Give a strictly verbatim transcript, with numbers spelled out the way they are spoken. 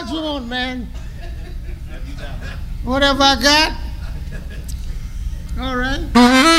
What you want, man? What have I got? All right.